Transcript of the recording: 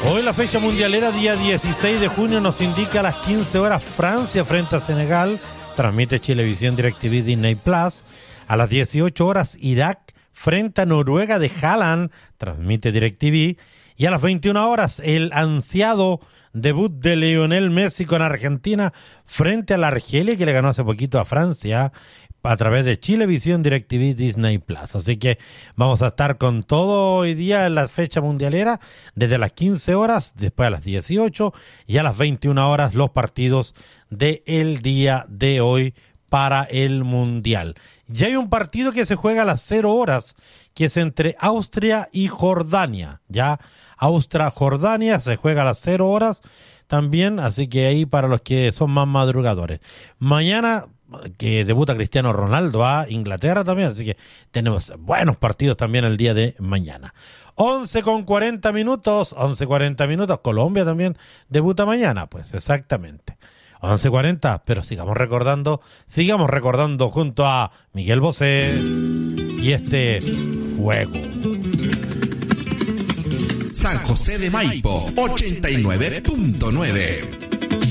Hoy la fecha mundialera, día 16 de junio, nos indica a las 15 horas Francia frente a Senegal. Transmite Chilevisión, DirecTV, Disney Plus. A las 18 horas Irak frente a Noruega de Haaland. Transmite DirecTV. Y a las 21 horas el ansiado debut de Lionel Messi con Argentina frente a la Argelia, que le ganó hace poquito a Francia, a través de Chilevisión, DirecTV, Disney Plus. Así que vamos a estar con todo hoy día en la fecha mundialera, desde las 15 horas, después a las 18 y a las 21 horas los partidos del día de hoy para el Mundial. Y hay un partido que se juega a las 0 horas, que es entre Austria y Jordania. Ya Austria-Jordania se juega a las 0 horas también, así que ahí para los que son más madrugadores. Mañana que debuta Cristiano Ronaldo a Inglaterra también, así que tenemos buenos partidos también el día de mañana. 11:40 minutos, Colombia también debuta mañana, pues exactamente. 11:40, pero sigamos recordando junto a Miguel Bosé y este Fuego. San José de Maipo, 89.9.